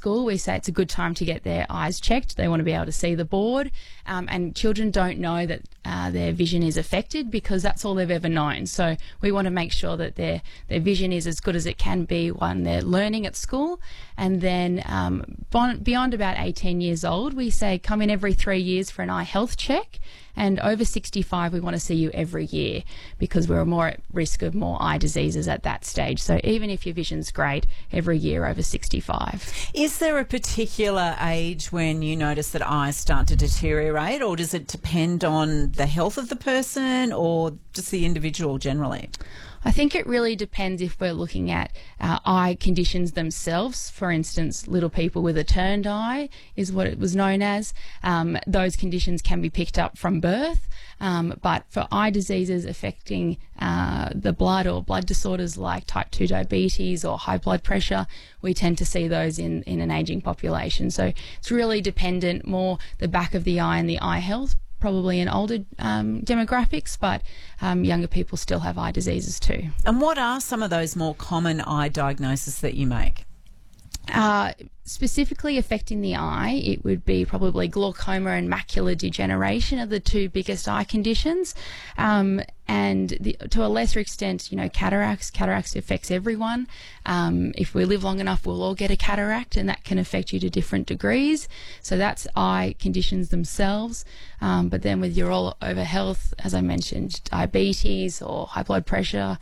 school, we say it's a good time to get their eyes checked. They want to be able to see the board, and children don't know that their vision is affected because that's all they've ever known. So we want to make sure that their vision is as good as it can be when they're learning at school. And then beyond about 18 years old, we say come in every 3 years for an eye health check. And over 65, we want to see you every year because we're more at risk of more eye diseases at that stage. So even if your vision's great, every year over 65. Is there a particular age when you notice that eyes start to deteriorate, or does it depend on the health of the person or just the individual generally? I think it really depends if we're looking at eye conditions themselves. For instance, little people with a turned eye is what it was known as. Those conditions can be picked up from birth, but for eye diseases affecting the blood or blood disorders like type 2 diabetes or high blood pressure, we tend to see those in an aging population. So it's really dependent more the back of the eye and the eye health, probably in older demographics, but younger people still have eye diseases too. And what are some of those more common eye diagnoses that you make? Specifically affecting the eye, it would be probably glaucoma and macular degeneration are the two biggest eye conditions. And to a lesser extent, cataracts. Cataracts affects everyone. If we live long enough, we'll all get a cataract, and that can affect you to different degrees. So that's eye conditions themselves. But then with your all over health, as I mentioned, diabetes or high blood pressure,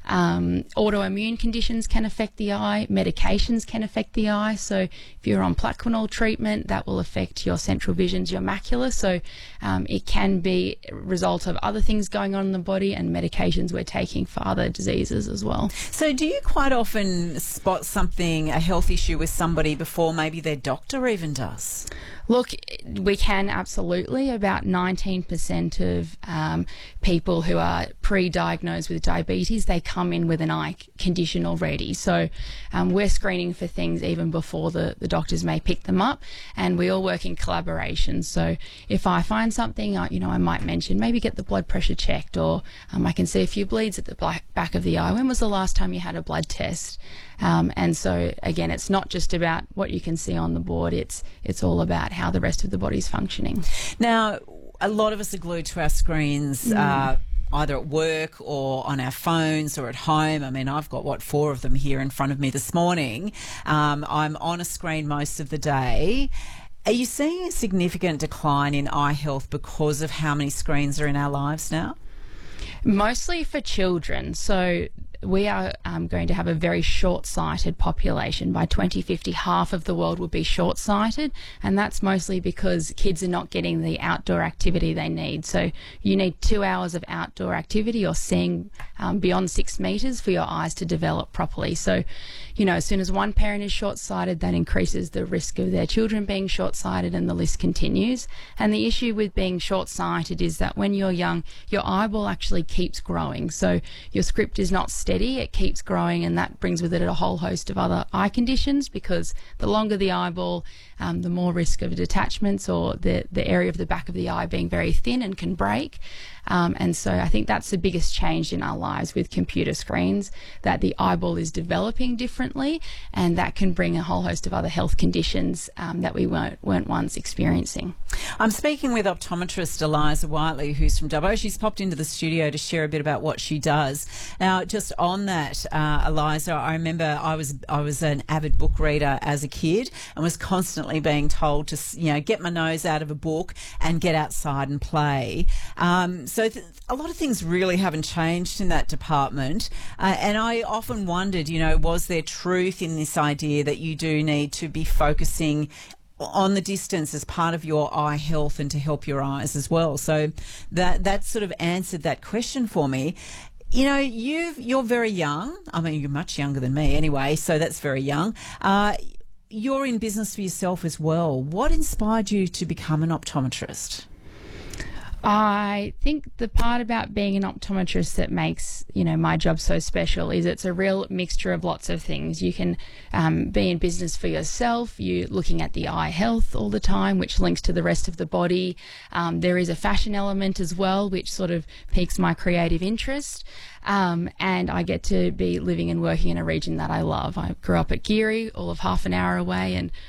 autoimmune conditions can affect the eye. Medications can affect the eye. So if you're on Plaquenil treatment, that will affect your central vision, your macula. So it can be a result of other things going on in the body and medications we're taking for other diseases as well. So do you quite often spot something, a health issue with somebody before maybe their doctor even does? Look, we can absolutely. About 19% of people who are pre-diagnosed with diabetes, they come in with an eye condition already. So we're screening for things even before the doctors may pick them up, and we all work in collaboration. So if I find something, I might mention maybe get the blood pressure checked, or I can see a few bleeds at the back of the eye. When was the last time you had a blood test? And so again, it's not just about what you can see on the board, it's all about how the rest of the body's functioning. Now, a lot of us are glued to our screens, either at work or on our phones or at home. I mean, I've got, 4 of them here in front of me this morning. I'm on a screen most of the day. Are you seeing a significant decline in eye health because of how many screens are in our lives now? Mostly for children. So we are going to have a very short-sighted population. By 2050, half of the world will be short-sighted, and that's mostly because kids are not getting the outdoor activity they need. So you need 2 hours of outdoor activity or seeing beyond 6 metres for your eyes to develop properly. So, as soon as one parent is short-sighted, that increases the risk of their children being short-sighted, and the list continues. And the issue with being short-sighted is that when you're young, your eyeball actually keeps growing. So your script is not steady, it keeps growing, and that brings with it a whole host of other eye conditions, because the longer the eyeball, the more risk of detachments or the area of the back of the eye being very thin and can break. And so I think that's the biggest change in our lives with computer screens, that the eyeball is developing differently, and that can bring a whole host of other health conditions that we weren't once experiencing. I'm speaking with optometrist Eliza Whiteley, who's from Dubbo. She's popped into the studio to share a bit about what she does. Now, just on that, Eliza, I remember I was an avid book reader as a kid and was constantly being told to, get my nose out of a book and get outside and play. So a lot of things really haven't changed in that department. And I often wondered, was there truth in this idea that you do need to be focusing on the distance as part of your eye health and to help your eyes as well? So that sort of answered that question for me. You're very young. I mean, you're much younger than me anyway, so that's very young. You're in business for yourself as well. What inspired you to become an optometrist? I think the part about being an optometrist that makes, my job so special is it's a real mixture of lots of things. You can be in business for yourself. You're looking at the eye health all the time, which links to the rest of the body. There is a fashion element as well, which sort of piques my creative interest. And I get to be living and working in a region that I love. I grew up at Geary, all of half an hour away, and